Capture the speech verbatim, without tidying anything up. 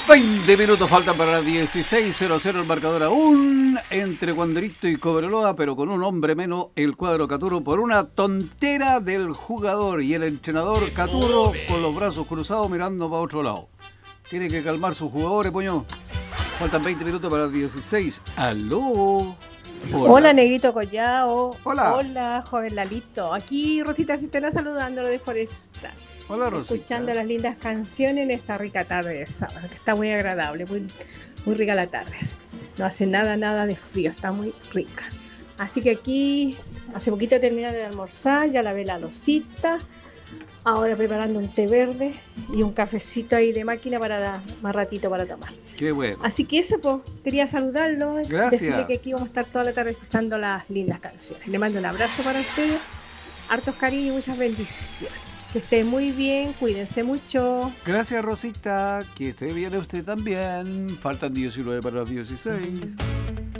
veinte minutos faltan para las dieciséis, cero cero el marcador aún entre Wanderito y Cobreloa, pero con un hombre menos el cuadro Caturro por una tontera del jugador y el entrenador Caturro con los brazos cruzados mirando para otro lado. Tiene que calmar sus jugadores, poño. Faltan veinte minutos para las dieciséis. ¡Aló! Hola, Hola Negrito Collao. Hola. Hola, joven Lalito. Aquí Rosita Cistela saludándolo de Forestal. Hola, Rosita. Escuchando las lindas canciones en esta rica tarde de sábado, que está muy agradable, muy, muy rica la tarde. No hace nada, nada de frío, está muy rica. Así que aquí, hace poquito terminé de almorzar, ya lavé la losita. Ahora preparando un té verde y un cafecito ahí de máquina para dar más ratito para tomar. Qué bueno. Así que eso, pues, quería saludarlo. Gracias. Decirle que aquí vamos a estar toda la tarde escuchando las lindas canciones. Le mando un abrazo para ustedes, hartos cariños y muchas bendiciones. Que esté muy bien, cuídense mucho. Gracias, Rosita. Que esté bien usted también. Faltan diecinueve para las dieciséis.